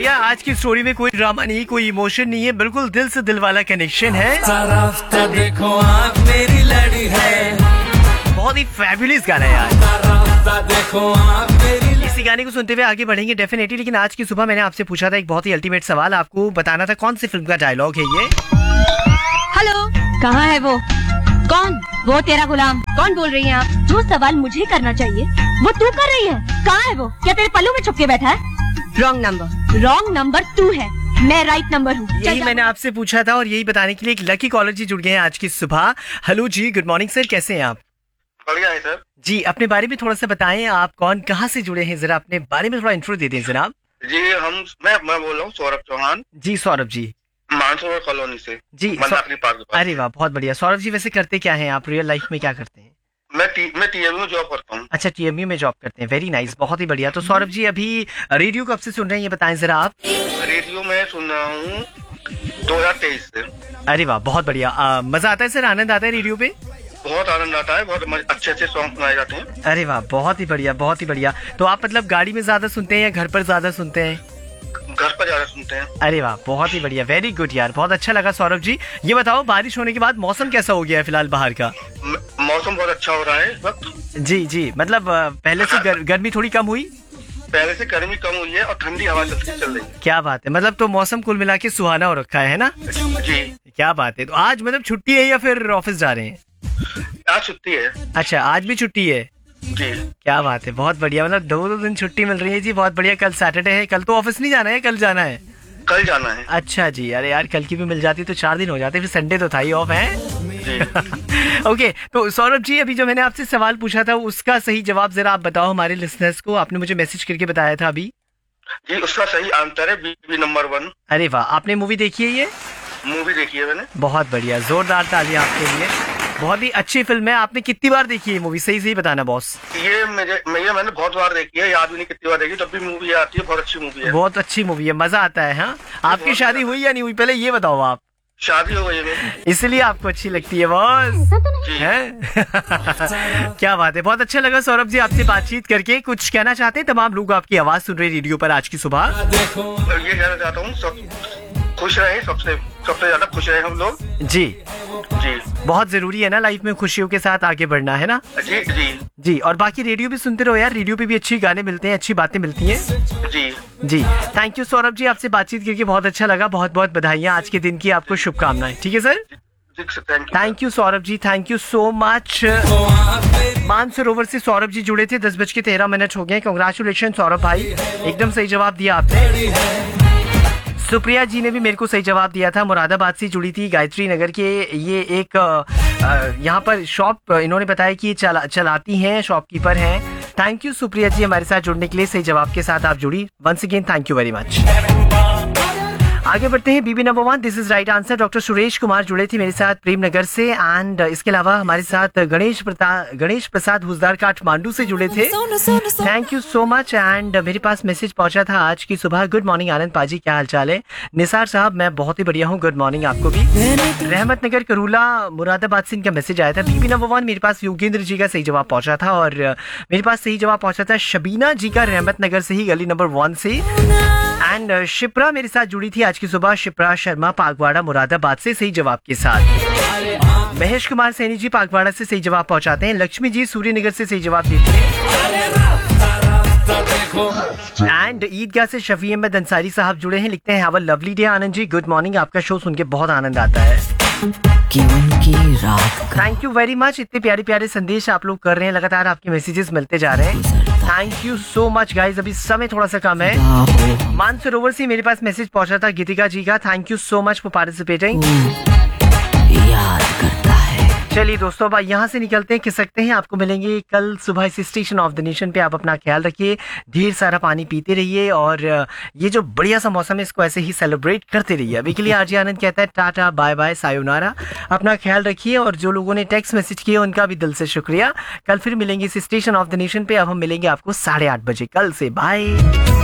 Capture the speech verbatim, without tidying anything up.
भैया आज की स्टोरी में कोई ड्रामा नहीं, कोई इमोशन नहीं है, बिल्कुल दिल से दिल वाला कनेक्शन है। देखो आँख मेरी लड़ी है, बहुत ही फैबुलस गाना है यार। देखो आँख मेरी। इसी गाने को सुनते हुए आगे बढ़ेंगे डेफिनेटली, लेकिन आज की सुबह मैंने आपसे पूछा था एक बहुत ही अल्टीमेट सवाल, आपको बताना था कौन सी फिल्म का डायलॉग है ये। हेलो, कहाँ है वो? कौन? वो तेरा गुलाम। कौन बोल रही हैं आप? जो सवाल मुझे करना चाहिए वो तू कर रही है। कहाँ है वो? क्या तेरे पल्लू में छुप के बैठा है? Wrong number. रॉन्ग नंबर तू है, मैं राइट नंबर हूँ। यही मैंने आपसे पूछा था और यही बताने के लिए एक लकी कॉलर जी जुड़ गए हैं आज की सुबह। हेलो जी, गुड मॉर्निंग सर, कैसे हैं आप? बढ़िया है सर जी। अपने बारे में थोड़ा सा बताएं, आप कौन, कहाँ से जुड़े हैं, जरा अपने बारे में थोड़ा इंट्रो दे दें जनाब। जी। हम मैं मैं बोल रहा हूँ सौरभ चौहान। जी सौरभ जी, मानसरोवर कॉलोनी से जी। मंदाकिनी पार्क के पास। अरे वाह, बहुत बढ़िया। सौरभ जी वैसे करते क्या हैं आप, रियल लाइफ में क्या करते हैं? मैं टी, मैं टीएमयू में जॉब करता हूँ। अच्छा, टीएमयू में जॉब करते हैं, वेरी नाइस, बहुत ही बढ़िया। तो सौरभ जी अभी रेडियो कब से सुन रहे हैं ये बताएं जरा आप। रेडियो में सुन रहा हूँ दो हजार तेईस से। अरे वाह, बहुत बढ़िया। आ, मजा आता है सर, आनंद आता है रेडियो पे? बहुत आनंद आता है, बहुत अच्छे अच्छे सॉन्ग सुनाए जाते हैं। अरे वाह, बहुत ही बढ़िया, बहुत ही बढ़िया। तो आप मतलब गाड़ी में ज्यादा सुनते हैं या घर पर ज्यादा सुनते हैं? घर पर ज्यादा सुनते हैं। अरे वाह, बहुत ही बढ़िया, वेरी गुड यार, बहुत अच्छा लगा। सौरभ जी ये बताओ, बारिश होने के बाद मौसम कैसा हो गया है फिलहाल बाहर का? मौसम बहुत अच्छा हो रहा है इस वक्त। जी जी, मतलब पहले से गर, गर्मी थोड़ी कम हुई? पहले से गर्मी कम हुई है और ठंडी हवा चल रही है। क्या बात है, मतलब तो मौसम कुल मिला के सुहाना हो रखा है ना? जी। क्या बात है। तो आज मतलब छुट्टी है या फिर ऑफिस जा रहे हैं? आज छुट्टी है। अच्छा, आज भी छुट्टी है? जी। क्या बात है, बहुत बढ़िया, मतलब दो दो दिन छुट्टी मिल रही है जी, बहुत बढ़िया। कल सैटरडे है, कल तो ऑफिस नहीं जाना है, कल जाना है? कल जाना है। अच्छा जी, अरे यार कल की भी मिल जाती तो चार दिन हो जाते, फिर संडे तो था ही ऑफ है। ओके, तो सौरभ जी अभी जो मैंने आपसे सवाल पूछा था उसका सही जवाब जरा आप बताओ हमारे लिसनर्स को। आपने मुझे मैसेज करके बताया था अभी। जी, उसका सही आंसर है बीबी नंबर वन। अरे वाह, आपने मूवी देखी है ये? मूवी देखी है मैंने। बहुत बढ़िया, जोरदार तालियां आपके लिए, बहुत ही अच्छी फिल्म है। आपने कितनी बार देखी है मूवी, सही सही बताना बॉस। ये मेरे मैं मैंने बहुत बार देखी है, याद भी नहीं कितनी बार देखी, तब भी मूवी आती है, बहुत अच्छी मूवी है। बहुत अच्छी मूवी है, मजा आता है। हाँ, आपकी शादी हुई या नहीं हुई पहले ये बताओ आप। शादी हो गई है, इसलिए आपको अच्छी लगती है बॉस है? क्या बात है, बहुत अच्छा लगा सौरभ जी आपसे बातचीत करके। कुछ कहना चाहते हैं तमाम लोग आपकी आवाज सुन रहे रेडियो पर आज की सुबह? ये कहना चाहता हूँ सब खुश रहे, सबसे सबसे ज्यादा खुश रहे हम लोग। जी जी, बहुत जरूरी है ना लाइफ में खुशियों के साथ आगे बढ़ना, है ना? जी जी जी। और बाकी रेडियो भी सुनते रहो यार, रेडियो पे भी अच्छी गाने मिलते हैं, अच्छी बातें मिलती हैं। जी जी। थैंक यू सौरभ जी, आपसे बातचीत करके बहुत अच्छा लगा, बहुत बहुत बधाइयाँ आज के दिन की, आपको शुभकामनाएं। ठीक है sir, thank you Saurabh ji, thank you so much. Mansarovar से सौरभ जी जुड़े थे, दस बज के तेरह मिनट हो गए। कांग्रेचुलेशन सौरभ भाई, एकदम सही जवाब दिया आपने। सुप्रिया जी ने भी मेरे को सही जवाब दिया था, मुरादाबाद से जुड़ी थी, गायत्री नगर के। ये एक यहाँ पर शॉप इन्होंने बताया कि चला, चलाती हैं, शॉपकीपर हैं। थैंक यू सुप्रिया जी हमारे साथ जुड़ने के लिए, सही जवाब के साथ आप जुड़ी। Once again thank you very much. आगे बढ़ते हैं, बीबी number one, this is right answer. Doctor Suresh Kumar जुड़े थे मेरे साथ प्रेम नगर से। एंड इसके अलावा हमारे साथ गणेश प्रसाद गणेश प्रसाद हुजदार काठमांडू से जुड़े थे। Thank you so much. And मेरे पास मैसेज पहुंचा था आज की सुबह, गुड मॉर्निंग आनंद पाजी, क्या हाल चाल है? निसार साहब मैं बहुत ही बढ़िया हूँ, गुड मॉर्निंग आपको भी। रहमत नगर करूला मुरादाबाद से इनका मैसेज आया था। बीबी नंबर वन मेरे पास योगेंद्र जी का सही जवाब पहुंचा था, और मेरे पास सही जवाब पहुंचा था शबीना जी का, रहमत नगर से ही, गली नंबर वन से। एंड शिप्रा मेरे साथ जुड़ी थी आज की सुबह, शिप्रा शर्मा पागवाड़ा मुरादाबाद से सही जवाब के साथ। महेश कुमार सैनी जी पागवाड़ा से सही जवाब पहुंचाते हैं। लक्ष्मी जी सूर्यनगर से सही जवाब देते हैं। एंड ईदगाह से शफी अहमद अंसारी साहब जुड़े हैं, लिखते हैं have a lovely day Anand ji, good morning, आपका शो सुन के बहुत आनंद आता है। थैंक यू वेरी मच, इतने प्यारे प्यारे संदेश आप लोग कर रहे हैं, लगातार आपके मैसेजेस मिलते जा रहे हैं। Thank you so much guys. अभी समय थोड़ा सा कम है। मानसरोवर से मेरे पास मैसेज पहुंचा था गीतिका जी का, thank you so much for participating. याद करता है। चलिए दोस्तों, अब यहाँ से निकलते हैं, खिसकते हैं, आपको मिलेंगे कल सुबह इस स्टेशन ऑफ द नेशन पे। आप अपना ख्याल रखिए, ढेर सारा पानी पीते रहिए, और ये जो बढ़िया सा मौसम है इसको ऐसे ही सेलिब्रेट करते रहिए। अभी के लिए आरजे आनंद कहता है टाटा बाय बाय सायोनारा, अपना ख्याल रखिए। और जो लोगों ने टेक्स्ट मैसेज किए उनका भी दिल से शुक्रिया। कल फिर मिलेंगे इस स्टेशन ऑफ द नेशन पे। अब हम मिलेंगे आपको साढ़े आठ बजे कल से, बाय।